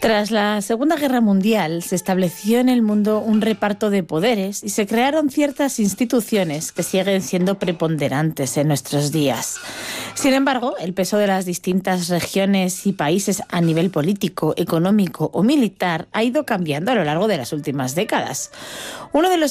Tras la Segunda Guerra Mundial se estableció en el mundo un reparto de poderes y se crearon ciertas instituciones que siguen siendo preponderantes en nuestros días. Sin embargo, el peso de las distintas regiones y países a nivel político, económico o militar ha ido cambiando a lo largo de las últimas décadas. Uno de los